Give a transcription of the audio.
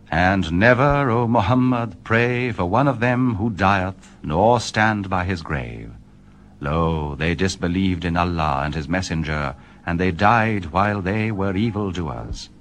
And never, O Muhammad, pray for one of them who dieth, nor stand by his grave. Lo, they disbelieved in Allah and his messenger, and they died while they were evildoers.